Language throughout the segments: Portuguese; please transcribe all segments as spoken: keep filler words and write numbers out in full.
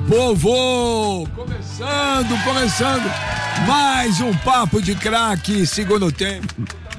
povo! Começando, começando mais um Papo de Craque, segundo tempo.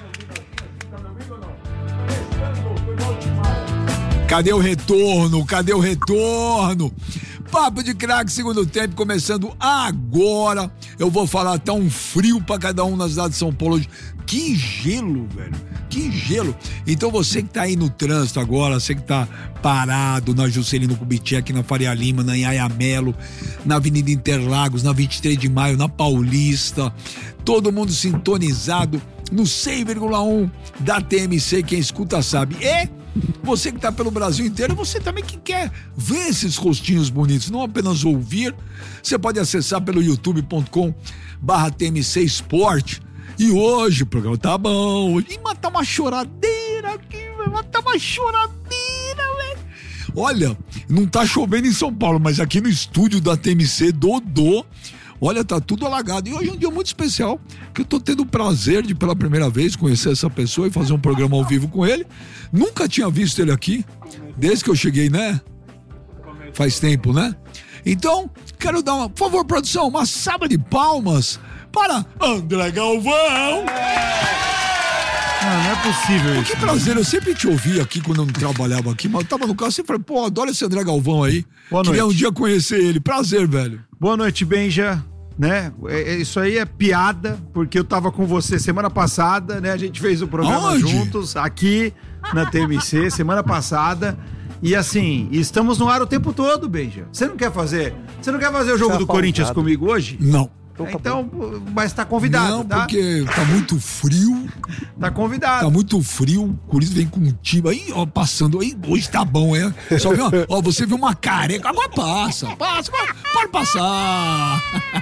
Cadê o retorno? Cadê o retorno? Papo de Craque, segundo tempo, começando agora. Eu vou falar, tá um frio pra cada um na cidade de São Paulo hoje. Que gelo, velho. Que gelo. Então você que tá aí no trânsito agora, você que tá parado na Juscelino Kubitschek, na Faria Lima, na Yaya Mello, na Avenida Interlagos, na vinte e três de maio, na Paulista, todo mundo sintonizado no cem vírgula um da T M C, quem escuta sabe. E você que tá pelo Brasil inteiro, você também que quer ver esses rostinhos bonitos, não apenas ouvir, você pode acessar pelo youtube ponto com barra T M C Sport. E hoje o programa tá bom, e matar uma choradeira aqui, vai matar uma choradeira, velho. Olha, não tá chovendo em São Paulo, mas aqui no estúdio da T M C, Dodô, olha, tá tudo alagado. E hoje é um dia muito especial, que eu tô tendo o prazer de, pela primeira vez, conhecer essa pessoa e fazer um programa ao vivo com ele. Nunca tinha visto ele aqui, desde que eu cheguei, né? Faz tempo, né? Então, quero dar uma, por favor, produção, uma salva de palmas para André Galvão. Não, não é possível isso. Que prazer, eu sempre te ouvi aqui quando eu não trabalhava aqui, mas eu tava no carro, sempre falei, pô, adoro esse André Galvão aí. Boa Queria noite. um dia conhecer ele, prazer, velho. Boa noite, Benja, né? É, é, isso aí é piada, porque eu tava com você semana passada, né? A gente fez o programa Aonde? juntos, aqui na T M C, semana passada. E assim, estamos no ar o tempo todo, Benja. Você não quer fazer, você não quer fazer o jogo Tá do Corinthians pausado. comigo hoje? Não. Então, mas tá convidado, Não, tá? porque tá muito frio, Tá convidado. tá muito frio, o Corinthians vem com um time aí, ó, passando aí, hoje tá bom, é? Só viu, ó, você viu uma careca, agora passa, passa, agora pode passar.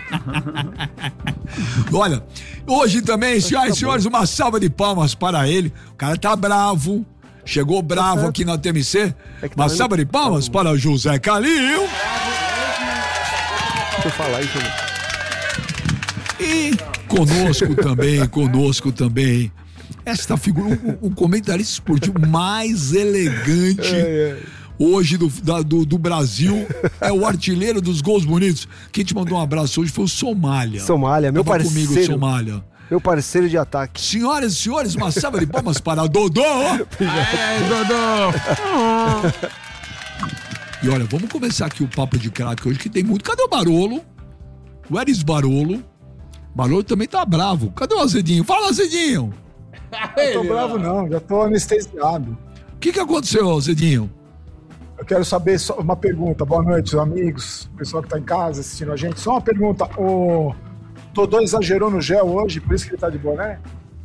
Olha, hoje também, senhoras e senhores, uma salva de palmas para ele, o cara tá bravo, chegou bravo certo. aqui na T M C, É que tá uma vendo- salva de palmas para José Calil. Deixa eu falar isso. né? E conosco também, conosco também, esta figura, o, o comentarista esportivo mais elegante É, é. hoje do, da- do, do Brasil, é o artilheiro dos gols bonitos. Quem te mandou um abraço hoje foi o Somália. Somália, meu Tava parceiro. comigo, Somália. Meu parceiro de ataque. Senhoras e senhores, uma salva de palmas para Dodô. É, Dodô. E olha, vamos começar aqui o Papo de Craque hoje, que tem muito. Cadê o Barolo? O Eris Barolo. Barolo também tá bravo. Cadê o Azedinho? Fala, Azedinho! Não tô bravo não, já tô anestesiado. O que que aconteceu, Azedinho? Eu quero saber só uma pergunta. Boa noite, amigos, pessoal que tá em casa assistindo a gente. Só uma pergunta. O Dodô exagerou no gel hoje, por isso que ele tá de boné?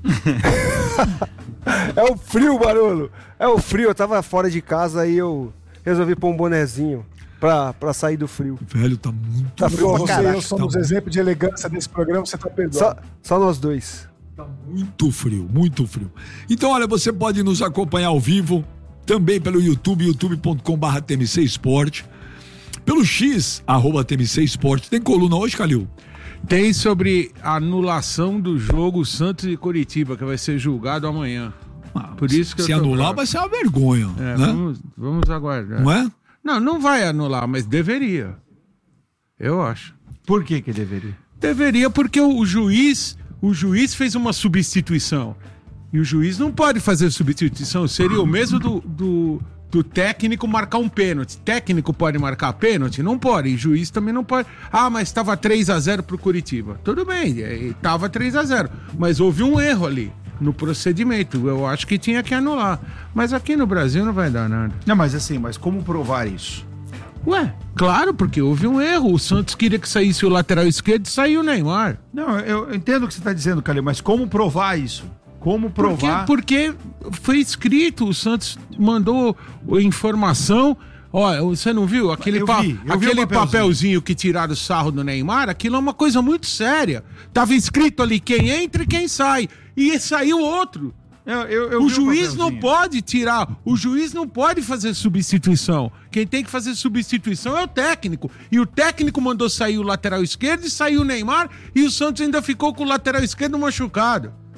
É o frio, Barolo. É o frio. Eu tava fora de casa e eu resolvi pôr um bonezinho pra, pra sair do frio. Velho, tá muito Tá frio Pô, pra você e caralho. eu somos Tá bom. exemplo de elegância desse programa, você tá Só, perdoado. só nós dois. Tá muito frio, muito frio. Então, olha, você pode nos acompanhar ao vivo, também pelo YouTube, youtube ponto com barra T M C Sport, pelo X, arroba T M C Sport. Tem coluna hoje, Calil? Tem sobre a anulação do jogo Santos e Coritiba, que vai ser julgado amanhã. Ah, Por isso que se eu tô anular, bravo. vai ser uma vergonha, É, né? vamos, vamos aguardar. Não é? Não, não vai anular, mas deveria. Eu acho. Por que que deveria? Deveria porque o, o juiz, o juiz fez uma substituição. E o juiz não pode fazer substituição. Seria o mesmo do, do, do técnico marcar um pênalti. Técnico pode marcar pênalti? Não pode. E juiz também não pode. Ah, mas estava três a zero pro Coritiba. Tudo bem, estava três a zero. Mas houve um erro ali no procedimento. Eu acho que tinha que anular. Mas aqui no Brasil não vai dar nada. Não, mas assim, mas como provar isso? Ué, claro, porque houve um erro. O Santos queria que saísse o lateral esquerdo e saiu o Neymar. Não, eu entendo o que você está dizendo, Calil, mas como provar isso? Como provar? Porque, porque foi escrito, o Santos mandou informação. Ó, você não viu? Aquele, Eu pa- vi, eu vi o aquele papelzinho. papelzinho que tiraram o sarro do Neymar, aquilo é uma coisa muito séria. Tava escrito ali quem entra e quem sai. E saiu outro. Eu, eu, eu O vi juiz não papelzinho. pode tirar, o juiz não pode fazer substituição. Quem tem que fazer substituição é o técnico. E o técnico mandou sair o lateral esquerdo e saiu o Neymar e o Santos ainda ficou com o lateral esquerdo machucado.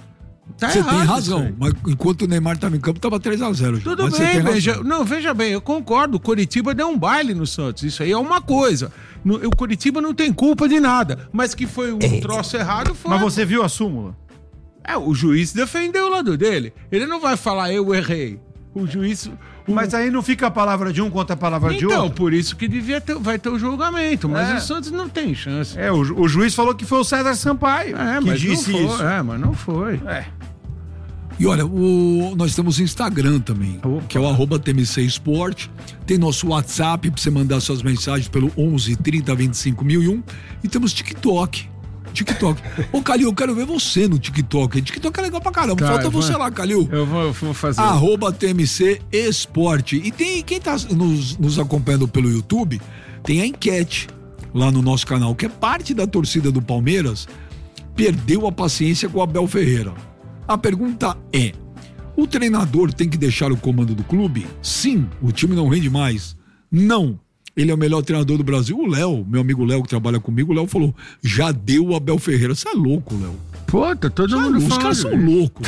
Tá Você tem errado razão, isso aí. mas enquanto o Neymar estava em campo, estava três a zero. Tudo mas você bem, tem razão. veja, não, veja bem, eu concordo, o Coritiba deu um baile no Santos, isso aí é uma coisa. No, o Coritiba não tem culpa de nada, mas que foi um troço errado, foi. Mas você viu a súmula? É, o juiz defendeu o lado dele. Ele não vai falar, eu errei. O juiz... o- Mas aí não fica a palavra de um contra a palavra de Então, outro? por isso que devia ter, vai ter o julgamento, mas É. o Santos não tem chance. É, o, ju- o juiz falou que foi o César Sampaio É, que mas disse não foi. isso. É, mas não foi. É. E olha, o- nós temos Instagram também, Opa. que é o arroba T M C Esporte. Tem nosso WhatsApp pra você mandar suas mensagens pelo onze trinta vinte e cinco mil e um. E temos TikTok. TikTok. Ô, Calil, eu quero ver você no TikTok. TikTok é legal pra caramba. Tá, Falta eu vou- você lá, Calil. Eu vou, eu vou fazer. Arroba T M C Esporte. E tem quem tá nos, nos acompanhando pelo YouTube, tem a enquete lá no nosso canal, que é parte da torcida do Palmeiras perdeu a paciência com o Abel Ferreira. A pergunta é: o treinador tem que deixar o comando do clube? Sim, o time não rende mais. Não, ele é o melhor treinador do Brasil. O Léo, meu amigo Léo que trabalha comigo, o Léo falou: já deu o Abel Ferreira. Você é louco, Léo. Pô, tá todo Você é mundo louco. Os falando. caras são isso. loucos.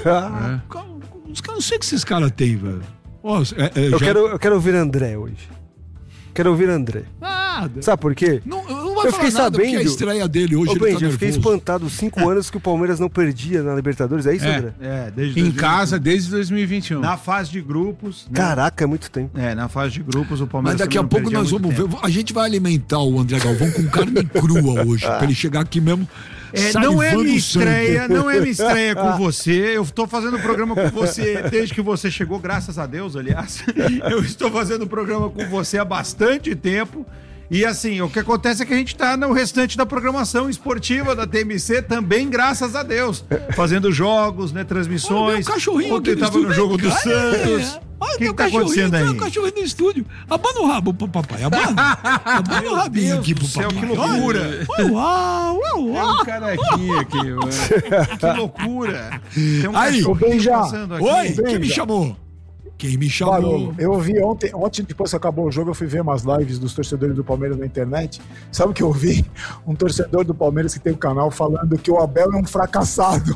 Os caras, não sei o que esses caras têm, velho. Ó, é- é, Eu já- quero, eu quero ouvir André hoje. Quero ouvir André. Nada. Sabe por quê? Não, não vai Eu falar fiquei nada, porque sabendo- a estreia dele hoje Ô, ele tá Benji, eu fiquei nervoso. espantado cinco anos que o Palmeiras não perdia na Libertadores. É isso, É. André? É, desde Em dois mil e vinte e um. casa desde dois mil e vinte e um. Na fase de grupos. né? Caraca, é muito tempo. É, na fase de grupos o Mas Palmeiras daqui a também não pouco perdia nós muito vamos tempo. ver. A gente vai alimentar o André Galvão com carne crua hoje. Pra ele chegar aqui mesmo. É, não é salivando minha sangue. estreia, não é minha estreia com você. Eu estou fazendo o programa com você desde que você chegou, graças a Deus, aliás. Eu estou fazendo o programa com você há bastante tempo. E assim, o que acontece é que a gente está no restante da programação esportiva da T M C também, graças a Deus. Fazendo jogos, né, Olha, transmissões. meu cachorrinho Ontem aqui no estava no estúdio. jogo do Vem cá, Santos. é. Olha O que meu está cachorrinho, acontecendo tem aí? um cachorrinho no estúdio. Abana o rabo pro papai. Abana. Abana o rabinho Deus aqui do pro céu, papai. que loucura. Olha. Uau, uau, Tem uau. um carequinha aqui, mano. Que loucura. Tem um Aí, cachorrinho ô, Benja. passando aqui. Oi, quem Benja. me chamou? Quem me chamou? Barolo, eu ouvi ontem, ontem, depois que acabou o jogo, eu fui ver umas lives dos torcedores do Palmeiras na internet. Sabe o que eu ouvi? Um torcedor do Palmeiras que tem um canal falando que o Abel é um fracassado.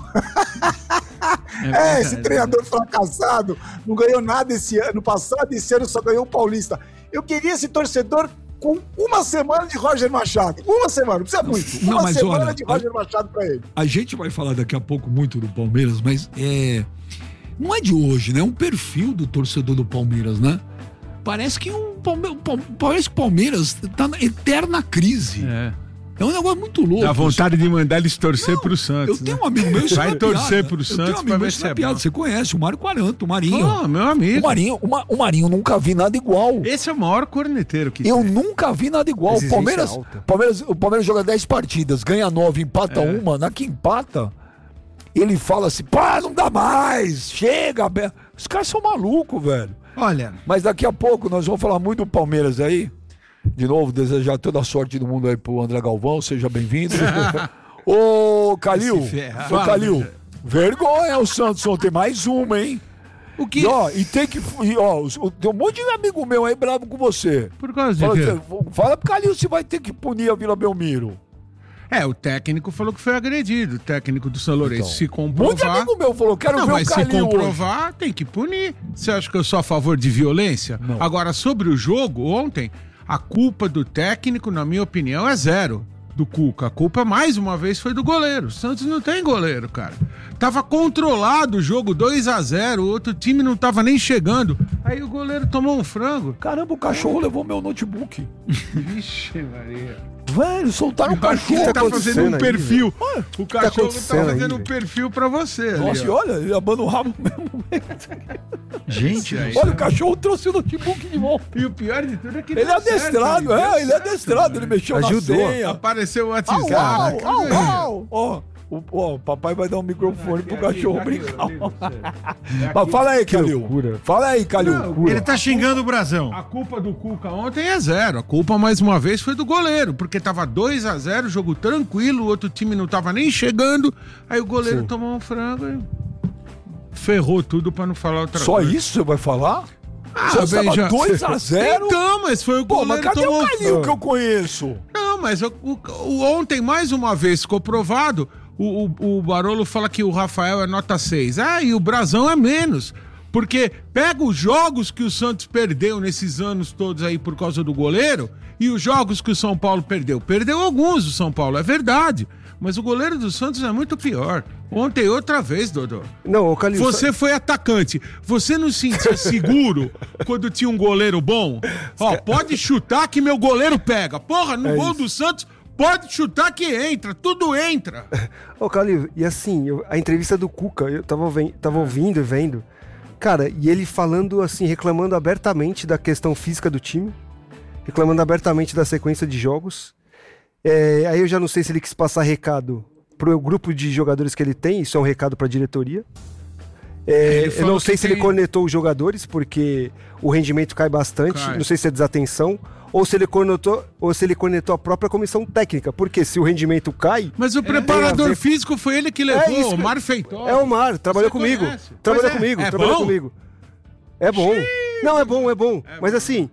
É, esse treinador fracassado, não ganhou nada esse ano passado, esse ano só ganhou o Paulista. Eu queria esse torcedor com uma semana de Roger Machado. Uma semana, não precisa muito. Não, Uma mas semana olha, de Roger Machado pra ele. A gente vai falar daqui a pouco muito do Palmeiras, mas é. Não é de hoje, né? É um perfil do torcedor do Palmeiras, né? Parece que um Palme... Pal- parece que o Palmeiras tá na eterna crise. É. É um negócio muito louco. Dá vontade de mandar eles torcer Não, pro Santos. Eu tenho né? um amigo meu, isso Vai não é torcer piada. pro Eu Santos tenho um pra amigo meu, ver isso se não é é piada. bom. Você conhece o Mário Quaranto, o Marinho. Pô, meu O amigo. Marinho, o, Ma- o Marinho nunca vi nada igual. Esse é o maior corneteiro que Eu tem. nunca vi nada igual. O Exigência Palmeiras, alta. Palmeiras, o Palmeiras joga dez partidas, ganha nove, empata É. uma. Na que empata, ele fala assim: pá, não dá mais, chega. Be-". Os caras são malucos, velho. Olha, Mas daqui a pouco nós vamos falar muito do Palmeiras aí. De novo, desejar toda a sorte do mundo aí pro André Galvão, seja bem-vindo. Ô, Calil, Se ferra. ô, Fala, Calil, André. vergonha o Santos ontem, mais uma, hein? O que? E, ó, e tem que. E, ó, os- o- tem um monte de amigo meu aí bravo com você. Por causa Fala, de quê? que- fala pro Calil se vai ter que punir a Vila Belmiro. É, o técnico falou que foi agredido. O técnico do São Lourenço. Então. Se Um monte de comprovar. amigo meu falou: quero Não, ver mas o se Calil hoje. comprovar, tem que punir. Você acha que eu sou a favor de violência? Não. Agora, sobre o jogo, ontem, a culpa do técnico, na minha opinião, é zero do Cuca. A culpa, mais uma vez, foi do goleiro. O Santos não tem goleiro, cara. Tava controlado o jogo dois a zero, o outro time não tava nem chegando. Aí o goleiro tomou um frango. Caramba, o cachorro levou meu notebook. Vixe, Maria. Velho, soltaram o Eu acho que cachorro. ele tá tá fazendo um acontecendo aí, perfil. O cachorro tá acontecendo aí, fazendo um velho? perfil pra você. ali, Nossa, e ó. olha, ele abana o rabo mesmo. gente, aí. Olha, o cachorro trouxe o notebook de volta. E o pior de tudo é que Ele é deu certo, adestrado, deu é, ele é certo, adestrado, né? ele mexeu Ajudou. na senha. Apareceu o Au, WhatsApp. au, Tudo au, bem. au. Ó, o, ó, o papai vai dar um microfone pro cachorro brincar. Aqui, Mas fala aí, Que Calil. loucura. Fala aí, Calil. Não, ele tá xingando o Brasão. A culpa do Cuca ontem é zero. A culpa, mais uma vez, foi do goleiro. Porque tava dois a zero, jogo tranquilo, o outro time não tava nem chegando. Aí o goleiro Sim. tomou um frango e ferrou tudo pra não falar outra Só coisa. isso você vai falar? Ah, Você bem, estava já- dois a zero? Então, mas foi o Pô, mas goleiro cadê tomou o um Calil que eu conheço? Não, mas o, o- o- ontem, mais uma vez, ficou provado. o, o, o Barolo fala que o Rafael é nota seis. Ah, e o Brazão é menos. Porque pega os jogos que o Santos perdeu nesses anos todos aí por causa do goleiro e os jogos que o São Paulo perdeu. Perdeu alguns o São Paulo, é verdade. Mas o goleiro do Santos é muito pior. Ontem, outra vez, Dodô. Não, ô Calil, Você foi atacante. Você não se sentia seguro quando tinha um goleiro bom? Ó, pode chutar que meu goleiro pega. Porra, no É gol isso. do Santos, pode chutar que entra. Tudo entra. Ô, Calil, e assim, eu- a entrevista do Cuca, eu tava, ven- tava ouvindo e vendo. Cara, e ele falando assim, reclamando abertamente da questão física do time, reclamando abertamente da sequência de jogos. É, aí eu já não sei se ele quis passar recado pro grupo de jogadores que ele tem, isso é um recado pra diretoria. É, Ele eu falou não sei que se ele tem- cornetou os jogadores, porque o rendimento cai bastante, Cai. não sei se é desatenção, ou se ele cornetou, ou se ele cornetou a própria comissão técnica, porque se o rendimento cai... Mas o tem a preparador ver- físico foi ele que levou, isso o que- Mar Feitosa. É o Mar, trabalhou Você comigo. conhece? Trabalhou Pois é. comigo, É trabalhou bom? comigo. É bom. Não, é bom, é bom. Mas assim,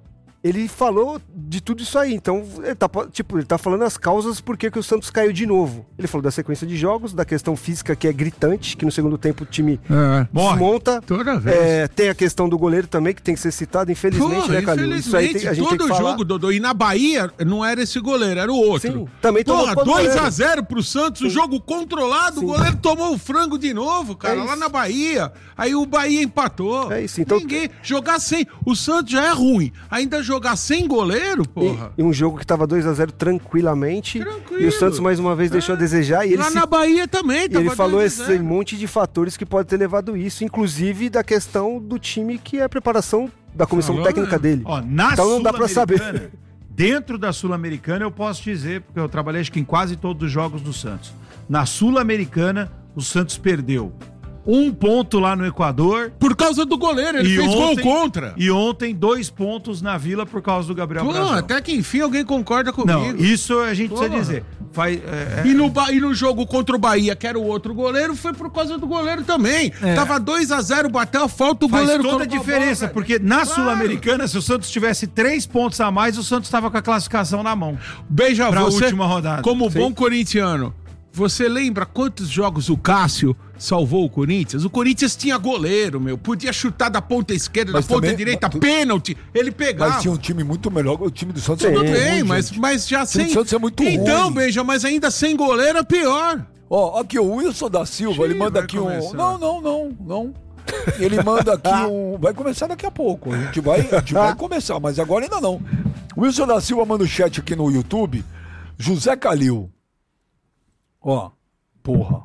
ele falou de tudo isso aí. Então, ele tá, tipo, ele tá falando as causas por que que o Santos caiu de novo. Ele falou da sequência de jogos, da questão física que é gritante, que no segundo tempo o time É. desmonta. Toda vez. É, tem a questão do goleiro também, que tem que ser citado, infelizmente, Porra, né, Calil? Isso aí infelizmente, tem- a gente tem todo que falar. jogo, Dodô. E na Bahia não era esse goleiro, era o outro. Sim, também tomou Porra, contra o dois a goleiro. zero pro Santos, o jogo controlado, Sim. o goleiro tomou o frango de novo, cara, É lá isso. na Bahia. Aí o Bahia empatou. É isso, então- Ninguém... Jogar sem... O Santos já é ruim. Ainda jogar sem goleiro, porra. E, e um jogo que tava dois a zero tranquilamente. Tranquilo. E o Santos mais uma vez deixou a desejar. E ele Lá se na Bahia também, E tava ele falou dois a esse zero. monte de fatores que pode ter levado isso, inclusive da questão do time que é a preparação da comissão Falou, técnica né? dele. Ó, na Então não dá pra saber. Sul-Americana, dentro da Sul-Americana, eu posso dizer, porque eu trabalhei acho que em quase todos os jogos do Santos. Na Sul-Americana, o Santos perdeu um ponto lá no Equador. Por causa do goleiro, ele E fez ontem- gol contra. E ontem, dois pontos na Vila por causa do Gabriel Pô, Brazão. até que enfim alguém concorda comigo. Não, isso a gente Porra. precisa dizer. Faz, é, é, E no, Ba- e no jogo contra o Bahia, que era o outro goleiro, foi por causa do goleiro também. Tava dois a zero, bateu a falta, o faz goleiro toda a colocou diferença, bola, porque na Claro. Sul-Americana, se o Santos tivesse três pontos a mais, o Santos estava com a classificação na mão. Beija pra você, última rodada. como bom corintiano, você lembra quantos jogos o Cássio salvou o Corinthians? O Corinthians tinha goleiro, meu. Podia chutar da ponta esquerda, Mas da ponta também- direita, mas tu- pênalti. Ele pegava. Mas tinha um time muito melhor. O time do Santos Sim. é Tudo muito bem, ruim, mas, gente. mas já O time sem... do Santos é muito Então, ruim. Beija, mas ainda sem goleiro é pior. Ó, aqui o Wilson da Silva, ele manda vai aqui um. começar. Não, não, não, não. Ele manda aqui um. Vai começar daqui a pouco. A gente vai, a gente vai começar, mas agora ainda não. O Wilson da Silva manda o chat aqui no YouTube. José Calil. Ó, porra.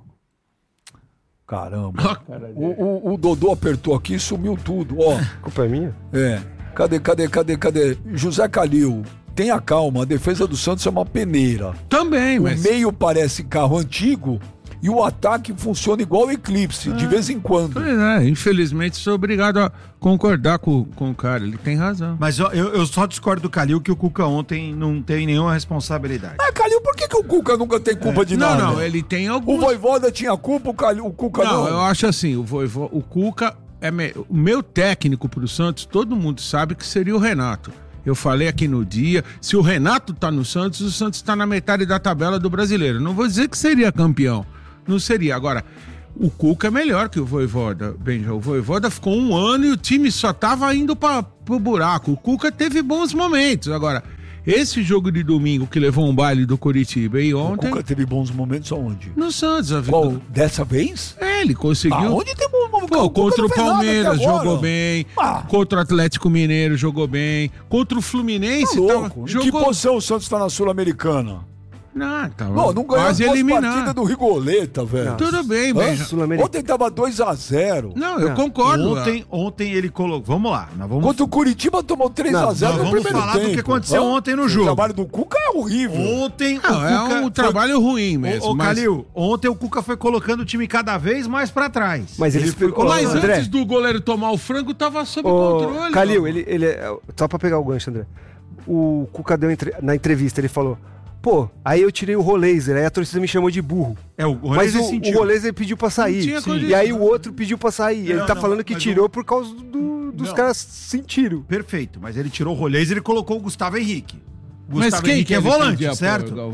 Caramba. O, o, o Dodô apertou aqui e sumiu tudo. Ó, A culpa é minha? é. Cadê, cadê, cadê, cadê? José Calil. Tenha calma, a defesa do Santos é uma peneira. Também, O mas... meio parece carro antigo e o ataque funciona igual o Eclipse, de vez em quando. Pois é, infelizmente sou obrigado a concordar com, com o cara, ele tem razão. Mas ó, eu, eu só discordo do Calil que o Cuca ontem não tem nenhuma responsabilidade. Ah, Calil, por que, que o Cuca nunca tem culpa de não, nada? não, ele tem O alguns... Voivoda tinha culpa, o, Calil, o Cuca não. Não, eu acho assim, o, Voivô, o Cuca, é me... o meu técnico pro Santos, todo mundo sabe que seria o Renato. Eu falei aqui no dia, se o Renato tá no Santos, o Santos tá na metade da tabela do brasileiro. Não vou dizer que seria campeão, não seria. Agora, o Cuca é melhor que o Voivoda, Benja. O Voivoda ficou um ano e o time só tava indo para pro buraco. O Cuca teve bons momentos. Agora, esse jogo de domingo que levou um baile do Coritiba e O ontem, Cuca teve bons momentos aonde? no Santos, a Qual? vida. Dessa vez? É, ele conseguiu. Aonde tem bons momentos? Pô, O Cuca contra não o fez nada Palmeiras até agora. jogou bem. Ah. Contra o Atlético Mineiro jogou bem. Contra o Fluminense Tá tava- louco. Em que jogou. posição o Santos tá na Sul-Americana? Não, tava Não, não ganhou quase duas eliminado. partidas do Rigoleta, velho. Tudo bem, Hã? Benja. Sul-Americana. Ontem tava dois a zero. Não, eu Não. concordo. Ontem, ontem ele colocou. Vamos lá, nós vamos, Contra o Curitiba tomou três a zero nós no vamos primeiro falar tempo. do que aconteceu Hã? ontem no O jogo. trabalho do Cuca é horrível. Ontem Não, o é Cuca um foi- trabalho ruim mesmo. Ô, ô mas Calil, ontem o Cuca foi colocando o time cada vez mais pra trás. Mas ele foi explicou- colocando- mas André. antes do goleiro tomar o frango, tava sob Ô, controle. Calil, mano. ele, ele é- só pra pegar o gancho, André. O Cuca deu entre- na entrevista, ele falou: pô, aí eu tirei o Roleiser, aí a torcida me chamou de burro. É, o Mas Roleiser o, sentiu. o Roleiser pediu pra sair. tinha Sim. condição. E aí o outro pediu pra sair. ele Não, tá não, falando que mas tirou o- por causa do- dos Não. caras sentiram. Perfeito, mas ele tirou o Roleiser e ele colocou o Gustavo Henrique. O Mas Gustavo quem Henrique que é ele volante, podia pôr, certo? Galvão?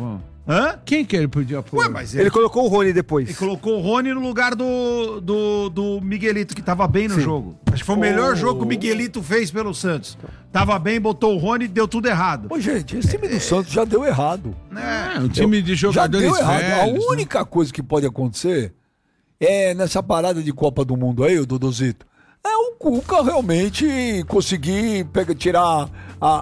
Hã? Quem que ele podia pôr? Ué, mas ele, Ele colocou o Rony depois. ele colocou o Rony no lugar do, do, do Miguelito, que tava bem no Sim. jogo. Acho que foi o melhor Oh. jogo que o Miguelito fez pelo Santos. Tava bem, botou o Rony e deu tudo errado. Ô, gente, esse time do Santos já deu errado. É, um time de jogadores já deu errado. velhos. A única coisa que pode acontecer é nessa parada de Copa do Mundo aí, o Dodozito, é o Cuca realmente conseguir pegar, tirar a,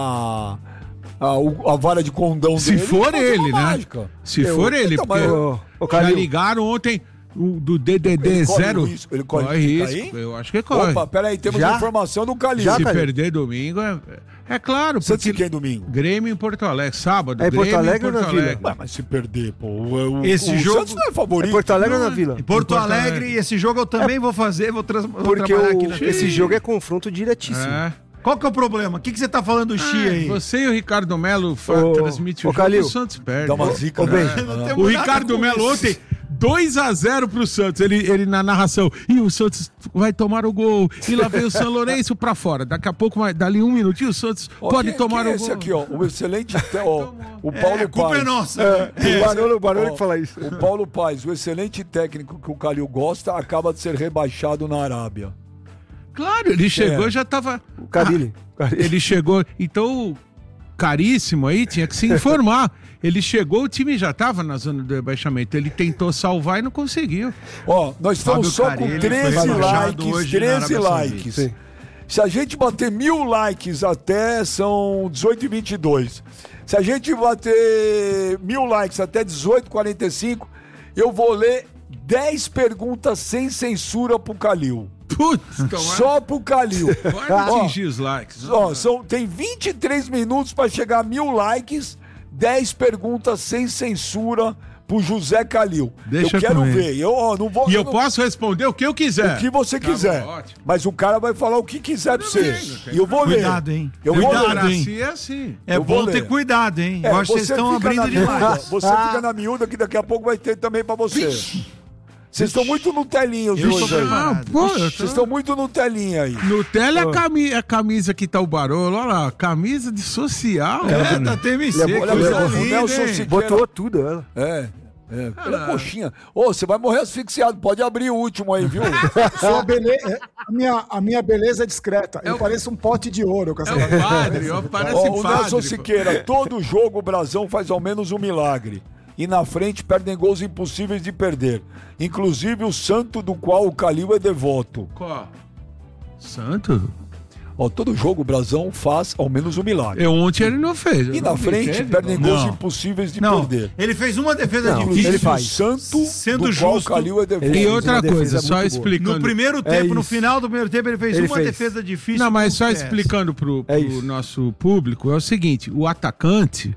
a, a, o- a vara de condão Se dele. e for fazer uma ele, né? mágica. Se Eu- for ele, então, porque mas- Ô, ô, já Calil, ligaram ontem o do D D D Ele corre zero. risco, ele corre risco de cair? Eu acho que corre. Opa, peraí, temos Já? informação do Calil. Já, Se Calil? perder domingo, é, é claro. Santos e Porque quem domingo? Grêmio em Porto Alegre, sábado. É em Porto Grêmio Alegre ou na Vila? Ué, mas se perder, pô, o, o, Esse o jogo- Santos não é É favorito. Porto Alegre ou Não, na Vila? Em Porto, Porto Alegre, Alegre. e esse jogo eu também vou fazer, vou, trans, vou Porque trabalhar o- aqui na esse jogo é confronto diretíssimo. É. Qual que é o problema? O que, que você tá falando do Xi Ah, aí? você e o Ricardo Melo fa- Ô, transmitem o ô, jogo, Calil, o Santos perde. Dá uma zica, ô, né? bem, Não temos O nada Ricardo com Melo isso. ontem, dois a zero pro Santos. Ele, ele na narração. E o Santos vai tomar o gol. E lá vem o São Lourenço pra fora. Daqui a pouco, mais- dali um minutinho, o Santos Ó, pode quem- tomar quem é o esse gol. aqui, ó, o excelente, te- ó, o Paulo É, a culpa Paes. é nossa. O Barulho, o Barulho Ó, que fala isso. O Paulo Paes, o excelente técnico que o Calil gosta, acaba de ser rebaixado na Arábia. Claro, ele chegou É. já tava. O Carilli. Carilli. Ele chegou. Então, caríssimo aí, tinha que se informar. Ele chegou, o time já tava na zona do rebaixamento. Ele tentou salvar e não conseguiu. Ó, nós estamos Fábio só com Carelli foi treze rebaixado likes, hoje na treze Arábia Saudita. likes. Sim. Se a gente bater mil likes até, são dezoito e vinte e dois. Se a gente bater mil likes até dezoito e quarenta e cinco, eu vou ler dez perguntas sem censura pro Calil. Putz, tomara. Só pro Calil. Pode Ó, atingir os likes. Ó, são, tem vinte e três minutos para chegar a mil likes, dez perguntas sem censura pro José Calil. Deixa eu quero com ele. ver. Eu, ó, não vou, E eu não- posso responder o que eu quiser. o que você Tá bom, quiser. ótimo. Mas o cara vai falar o que quiser pra você. bem, não tem E eu vou ler. Cuidado, hein? Eu vou Cuidado, ler. Democracia é assim. É Eu vou bom ler. ter cuidado, hein? É, eu acho que vocês você estão fica abrindo na miúda, demais. Você fica na miúda que daqui a pouco vai ter também pra você. Vocês estão muito Nutelinha os Eu dois sou aí. preparado. Ah, pô, eu Vocês tô... estão muito Nutelinha aí. Nutella é a, cami... a camisa que tá o Barolo. Olha lá, camisa de social. É, tá T M C, Ele é bom- Olha, coisa o linda, Nelson hein? Siqueira- Botou tudo, ela. É. É, pela coxinha. Ô, você vai morrer asfixiado. Pode abrir o último aí, viu? Sua bele... a, minha, a minha beleza é discreta. Eu o- pareço um pote de ouro com essa É o padre, ó, parece Ó, o padre. Nelson pô. Siqueira, todo jogo o Brasão faz ao menos um milagre. E na frente perdem gols impossíveis de perder. Inclusive o santo do qual o Calil é devoto. Qual? Santo? Ó, todo jogo o Brasão faz ao menos um milagre. Eu ontem ele não fez. E na frente perdem Não. gols impossíveis de Não, perder. ele fez uma defesa Não, difícil. ele faz. O santo Sendo do qual o justo, Calil é devoto. ele- E fez outra uma coisa, defesa só muito boa. explicando. No primeiro tempo, no isso. final do primeiro tempo, ele fez Ele uma fez. defesa difícil. Não, mas só com o explicando pro, É pro isso. nosso público, é o seguinte, o atacante,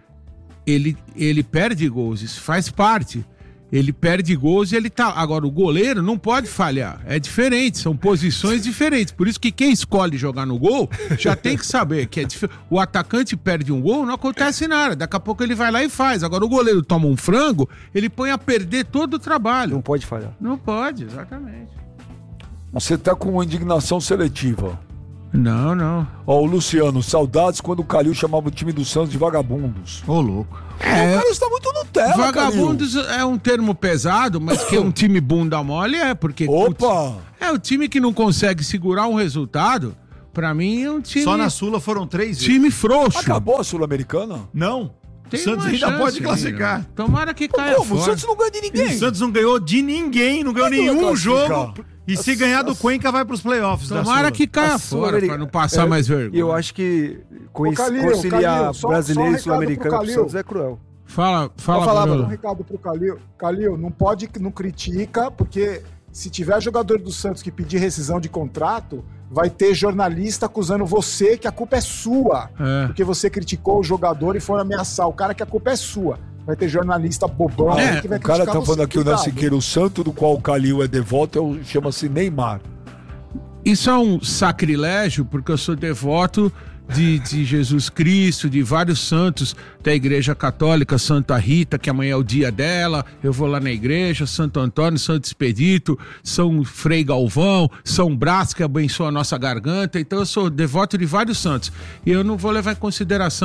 ele, ele perde gols, isso faz parte. Ele perde gols e ele tá... Agora, o goleiro não pode falhar. É diferente, são posições diferentes. Por isso que quem escolhe jogar no gol já tem que saber que é dif... o atacante perde um gol, não acontece nada. Daqui a pouco ele vai lá e faz. Agora, o goleiro toma um frango, ele põe a perder todo o trabalho. Não pode falhar. Não pode, exatamente. Você tá com indignação seletiva. Não, não. Ó, o Luciano, saudades quando o Calil chamava o time do Santos de vagabundos. Ô, louco. É, O cara está muito Nutella, vagabundos é um termo pesado, mas que é um time bunda mole é, porque... Calil. Opa! É, o time que não consegue segurar um resultado, pra mim é um time... Só na Sula foram três vezes. time frouxo. Acabou a Sul-Americana? Não. Tem o Santos uma ainda chance pode ainda. classificar. Tomara que caia Como? O fora. Santos não ganha de ninguém. O Santos não ganhou de ninguém, não ganhou Mas não vai nenhum classificar. jogo. E se ganhar do Cuenca, vai pros playoffs da Tomara Sula. que caia A fora, Sul-América- pra não passar É, mais vergonha. Eu acho que Ô, Calil, conciliar Calil, só- brasileiro só um e sul-americano recado pro pro Santos é cruel. Fala, fala, Pode falar, Barolo. Um recado pro Calil. Calil, não pode, não critica, porque se tiver jogador do Santos que pedir rescisão de contrato, vai ter jornalista acusando você que a culpa é sua. É. Porque você criticou o jogador e foi ameaçar o cara que a culpa é sua. Vai ter jornalista bobão É, aí que vai O cara criticar tá você. falando aqui, o Cuidado. Nelson Siqueira, o santo do qual o Calil é devoto é o- chama-se Neymar. Isso é um sacrilégio, porque eu sou devoto de, de Jesus Cristo, de vários santos da Igreja Católica, Santa Rita, que amanhã é o dia dela, eu vou lá na igreja, Santo Antônio, Santo Expedito, São Frei Galvão, São Brás, que abençoa a nossa garganta, então eu sou devoto de vários santos. E eu não vou levar em consideração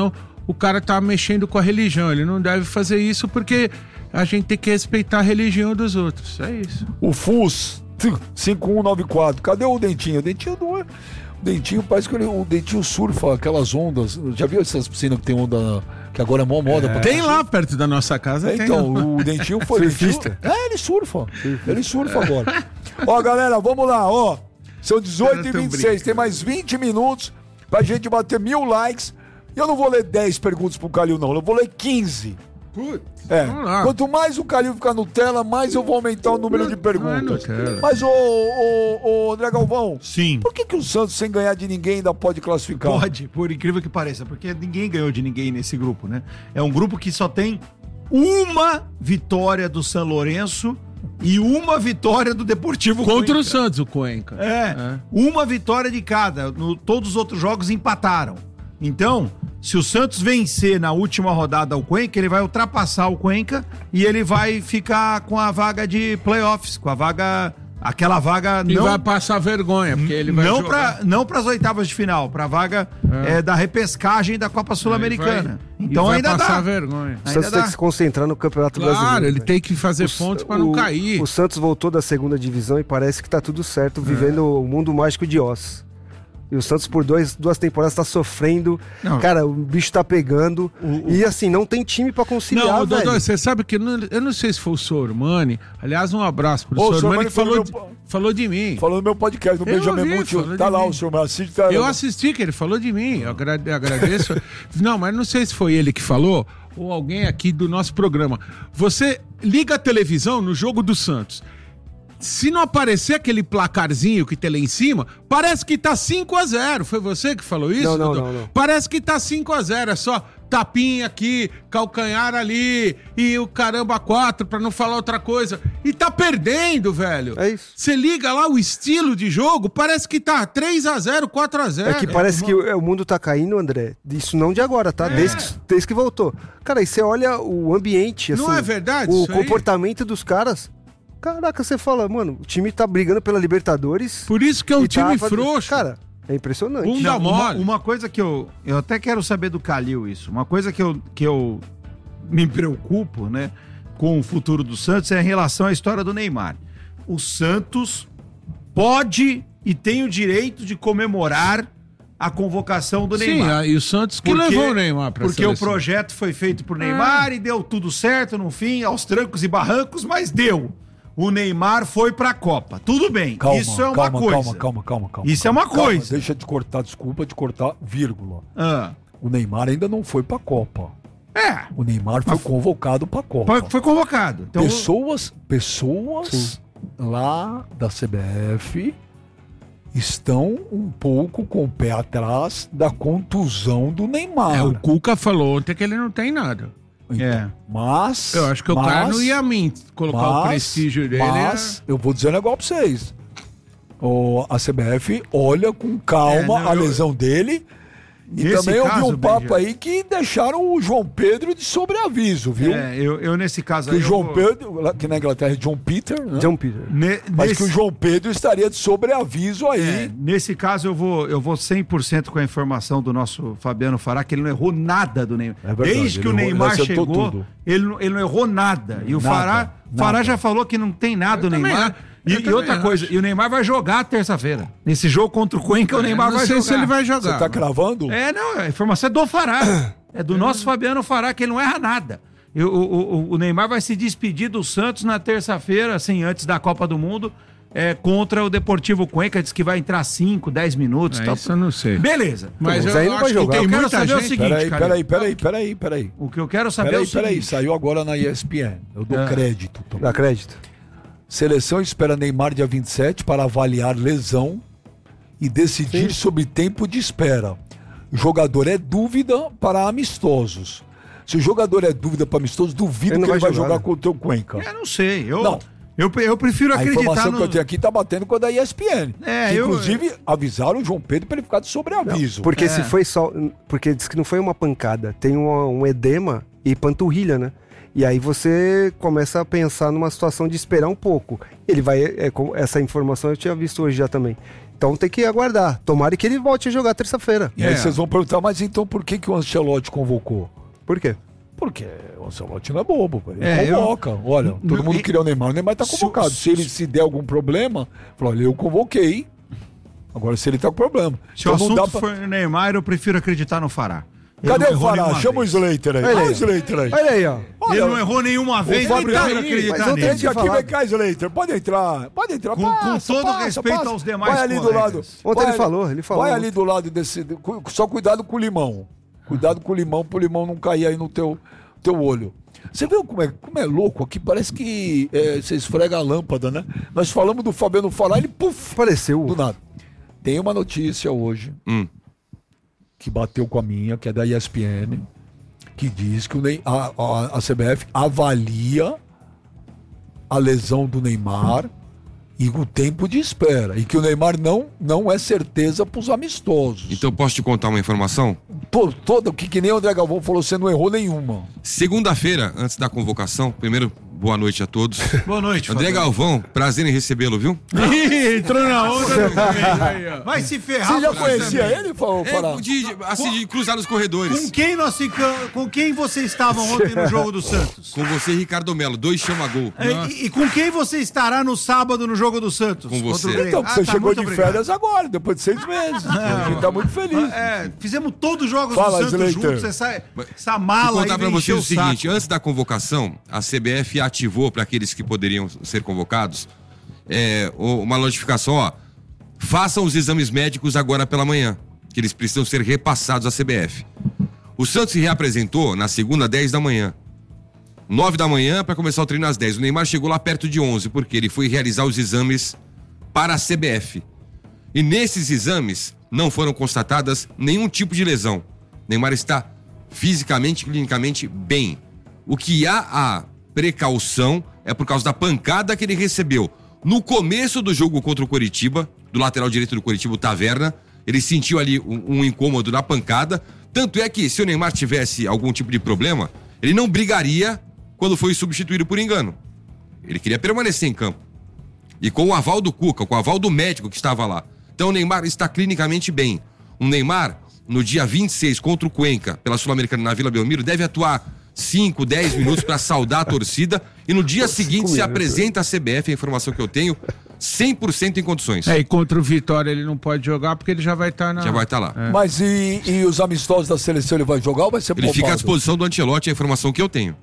o cara tá mexendo com a religião. Ele não deve fazer isso porque a gente tem que respeitar a religião dos outros. É isso. O F U S cinco um nove quatro. Cadê o Dentinho? O Dentinho não é. O Dentinho parece que ele, o Dentinho surfa aquelas ondas. Já viu essas piscinas que tem onda que agora é mó moda? É. Tem lá perto da nossa casa. É, então, tem. O Dentinho foi surfista. É, ele surfa. Ele surfa agora. Ó, galera, vamos lá, ó. São dezoito e vinte e seis. Tem mais vinte minutos pra gente bater mil likes. E eu não vou ler dez perguntas pro Calil, não. Eu vou ler quinze. Putz, é. Quanto mais o Calil ficar no tela, mais eu vou aumentar o número de perguntas. Mas, ô, ô, ô, André Galvão. Sim. Por que, que o Santos, sem ganhar de ninguém, ainda pode classificar? Pode, por incrível que pareça, porque ninguém ganhou de ninguém nesse grupo, né? É um grupo que só tem uma vitória do São Lourenço e uma vitória do Deportivo Contra Cuenca. o Santos, o Cuenca. É, é, uma vitória de cada. No, todos os outros jogos empataram. Então, se o Santos vencer na última rodada o Cuenca, ele vai ultrapassar o Cuenca e ele vai ficar com a vaga de playoffs, com a vaga... Aquela vaga e não... vai passar vergonha, porque ele vai não jogar... Pra, não para as oitavas de final, para a vaga é. É, da repescagem da Copa Sul-Americana. Vai, então vai ainda passar dá. vergonha. O Santos ainda tem dá. que se concentrar no Campeonato claro, Brasileiro. Claro, ele né? tem que fazer o, pontos para não cair. O Santos voltou da segunda divisão e parece que tá tudo certo, vivendo é. o mundo mágico de Oz. E o Santos, por dois, duas temporadas, tá sofrendo. Não. Cara, o bicho tá pegando. O, e assim, não tem time pra conciliar, não, velho. Dodô, você sabe que... Não, eu não sei se foi o Sormani. Aliás, um abraço pro Ô, Sormani, que falou, meu, de, falou de mim. Falou no meu podcast, no Benjamin Múcio. Tá lá mim. O Sormani. Assiste, tá eu assisti, que ele falou de mim. Eu agrade, agradeço. Não, mas não sei se foi ele que falou ou alguém aqui do nosso programa. Você liga a televisão no jogo do Santos. Se não aparecer aquele placarzinho que tem lá em cima, parece que tá cinco a zero. Foi você que falou isso? Não, não, não, não. Parece que tá cinco a zero. É só tapinha aqui, calcanhar ali e o caramba quatro, pra não falar outra coisa. E tá perdendo, velho. É isso. Você liga lá o estilo de jogo, parece que tá três a zero, quatro a zero. É que parece é, que o, o mundo tá caindo, André. Isso não de agora, tá? É. Desde, que, desde que voltou. Cara, e você olha o ambiente, assim... Não é verdade? O comportamento aí? Dos caras... Caraca, você fala, mano, o time tá brigando pela Libertadores. Por isso que é um time tá, frouxo. Cara, é impressionante. Bunda mole. Uma, uma coisa que eu... Eu até quero saber do Calil isso. Uma coisa que eu, que eu me preocupo, né, com o futuro do Santos é em relação à história do Neymar. O Santos pode e tem o direito de comemorar a convocação do Sim, Neymar. Sim, e o Santos que porque, levou o Neymar pra Porque seleção. O projeto foi feito por Neymar ah. e deu tudo certo no fim, aos trancos e barrancos, mas deu. O Neymar foi pra Copa. Tudo bem, calma, isso é uma calma, coisa. Calma, calma, calma, calma. Isso calma, é uma calma, coisa. Deixa de cortar, desculpa de cortar, vírgula. Ah. O Neymar ainda não foi pra Copa. É. O Neymar foi convocado pra Copa. Foi, foi convocado. Então... Pessoas, pessoas Sim. lá da C B F estão um pouco com o pé atrás da contusão do Neymar. É, o Cuca falou ontem que ele não tem nada. Então, é. Mas... Eu acho que mas, o cara não ia mim colocar mas, o prestígio dele. Mas, é... eu vou dizer um negócio pra vocês. O, a C B F olha com calma é, não, a lesão eu... dele. E nesse também eu vi um papo Benja... aí que deixaram o João Pedro de sobreaviso, viu? É, eu, eu nesse caso que aí... o João vou... Pedro, que na Inglaterra é John Peter, né? John Peter. Ne, Mas nesse... que o João Pedro estaria de sobreaviso aí. É, nesse caso eu vou, eu vou cem por cento com a informação do nosso Fabiano Fará, que ele não errou nada do Neymar. É verdade, Desde que o Neymar chegou, ele, ele não errou nada. E o nada, Fará, nada. Fará já falou que não tem nada eu do Neymar. Também. E, e outra coisa, acho. E o Neymar vai jogar terça-feira. Nesse jogo contra o Cuenca, é, o Neymar vai jogar. Não sei se ele vai jogar. Você tá cravando? É, não, a informação é do Fará. É do é. nosso Fabiano Fará, que ele não erra nada. E o, o, o Neymar vai se despedir do Santos na terça-feira, assim, antes da Copa do Mundo, é, contra o Deportivo Cuenca. Diz que vai entrar cinco, dez minutos. É, tal. Isso eu não sei. Beleza. Mas, Mas eu aí não vai jogar. Tem eu quero muita saber gente. o seguinte, peraí, cara. Peraí, peraí, peraí, peraí. O que eu quero saber peraí, é o seguinte. Peraí, saiu agora na E S P N. Eu dou é. crédito. Tô... Dá crédito. Seleção espera Neymar dia vinte e sete para avaliar lesão e decidir Sim. sobre tempo de espera. O jogador é dúvida para amistosos. Se o jogador é dúvida para amistosos, duvido ele que ele vai jogar, jogar contra o Cuenca. Eu não sei. Eu, não. eu, eu prefiro a acreditar informação no... que eu tenho aqui tá batendo com a da E S P N. É, que, eu... Inclusive, avisaram o João Pedro para ele ficar de sobreaviso. Não, porque é. se foi só... Porque diz que não foi uma pancada. Tem um, um edema e panturrilha, né? E aí você começa a pensar numa situação de esperar um pouco. Ele vai... É, essa informação eu tinha visto hoje já também. Então tem que aguardar. Tomara que ele volte a jogar terça-feira. E aí É. vocês vão perguntar, mas então por que, que o Ancelotti convocou? Por quê? Porque o Ancelotti não é bobo, pô. Ele É, eu- convoca. Olha, todo Não, mundo e- queria o Neymar, o Neymar tá Se- convocado. Se, ele se der algum problema, fala, olha, eu convoquei. Agora se ele tá com problema. Se o Então não assunto dá pra... for Neymar, eu prefiro acreditar no Fará. Ele Cadê não o errou Fará? nenhuma Chama o vez. Slater aí. Olha Olha o aí. Slater aí. Olha aí, ó. Olha, Ele não errou nenhuma vez, eu Fábio prefiro tá aí, acreditar mas ontem nele. Entra aqui, falar. vem cá, Slater. Pode entrar. Pode entrar. Com- passa, com todo passa, respeito passa. aos demais Vai ali do colegas. lado. Ontem Vai ele ali- falou, ele falou Vai ontem. ali do lado desse... cu- Só cuidado com o limão. Cuidado com o limão, pro limão não cair aí no teu, teu olho. Você viu como é, como é louco aqui? Parece que é, você esfrega a lâmpada, né? Nós falamos do Fabiano Fará, ele puf, Apareceu. do nada. Tem uma notícia hoje Hum. que bateu com a minha, que é da E S P N, que diz que o Ney- a, a, a C B F avalia a lesão do Neymar e o tempo de espera. E que o Neymar não, não é certeza para os amistosos. Então posso te contar uma informação? To- Toda, o que, que nem o André Galvão falou, você não errou nenhuma. Segunda-feira, antes da convocação, primeiro, boa noite a todos. Boa noite, André Fabiano. Galvão, prazer em recebê-lo, viu? Ih, entrou na onda do meio aí, ó. Vai se ferrar. Você já você conhecia também. ele, Fa- Fará? É, de, de- assim, de cruzar nos Com corredores. quem nós ficamos, com quem você estava ontem no jogo do Santos? Com você e Ricardo Melo, dois chama-gol. E, e com quem você estará no sábado no jogo do Santos? Com você. Contra o Grêmio? Então, Ah, você tá, chegou muito de obrigado. férias agora, depois de seis meses. A gente tá muito feliz. É, fizemos todos os jogos Fala, do Santos Slater. juntos. Essa, essa Vou mala contar aí pra me vocês encheu o o seguinte, saco. antes da convocação, a C B F ativou para aqueles que poderiam ser convocados é, o- uma notificação, ó, façam os exames médicos agora pela manhã, que eles precisam ser repassados à C B F. O Santos se reapresentou na segunda, dez da manhã. nove da manhã para começar o treino às dez. O Neymar chegou lá perto de onze, porque ele foi realizar os exames para a C B F. E nesses exames não foram constatadas nenhum tipo de lesão. Neymar está fisicamente e clinicamente bem. O que há a precaução é por causa da pancada que ele recebeu no começo do jogo contra o Coritiba, do lateral direito do Coritiba, o Taverna. Ele sentiu ali um, um incômodo na pancada. Tanto é que se o Neymar tivesse algum tipo de problema, ele não brigaria quando foi substituído por engano. Ele queria permanecer em campo. E com o aval do Cuca, com o aval do médico que estava lá. Então o Neymar está clinicamente bem. O Neymar, no dia vinte e seis, contra o Cuenca, pela Sul-Americana na Vila Belmiro, deve atuar cinco, dez minutos para saudar a torcida. E no dia seguinte se apresenta a C B F, a informação que eu tenho, cem por cento em condições. É, e contra o Vitória ele não pode jogar porque ele já vai estar na... Já vai estar lá. Mas e, e os amistosos da seleção, ele vai jogar ou vai ser Ele fica à poupado? disposição do Ancelotti, a informação que eu tenho.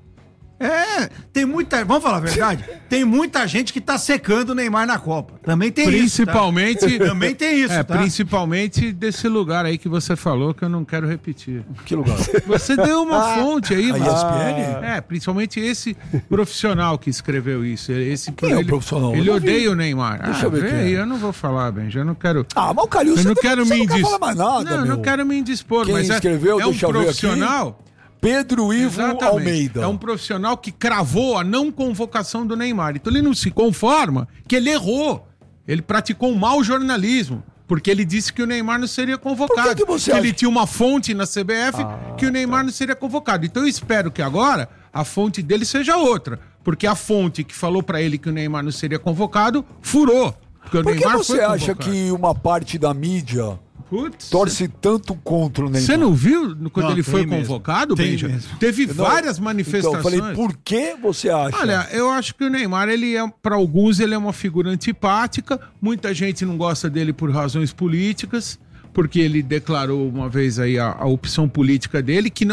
É, tem muita. Vamos falar a verdade? Tem muita gente que tá secando o Neymar na Copa. Também tem Principalmente... isso. Tá? Também tem isso. É, tá? principalmente desse lugar aí que você falou, que eu não quero repetir. Que lugar? Você deu uma fonte aí, A você- E S P N? É, principalmente esse profissional que escreveu isso. Esse, Quem é o ele, profissional? Eu Ele não vi. odeia o Neymar. Deixa ah, eu ver vê quem é. aí, eu não vou falar, Benja, eu não quero... Ah, mas o Calil, Eu você não não- quero você me não quer indispor. falar mais nada, Não, eu meu. não quero me indispor, Quem mas é, escreveu, é um deixa eu ver aqui. profissional... Pedro Ivo Exatamente. Almeida. É um profissional que cravou a não convocação do Neymar. Então ele não se conforma que ele errou. Ele praticou um mau jornalismo. Porque ele disse que o Neymar não seria convocado. Por que que você que acha- ele tinha uma fonte na C B F que o Neymar não seria convocado. Então eu espero que agora a fonte dele seja outra. Porque a fonte que falou pra ele que o Neymar não seria convocado furou. Porque o Por que Neymar você foi acha convocado. que uma parte da mídia Putz, torce tanto contra o Neymar? você não viu quando Não, ele tem foi mesmo. convocado, Tem Benja? mesmo. Teve Não, várias Então, manifestações. eu falei, por que você acha? Olha, eu acho que o Neymar, ele é, para alguns, ele é uma figura antipática. Muita gente não gosta dele por razões políticas, porque ele declarou uma vez aí a, a opção política dele, que não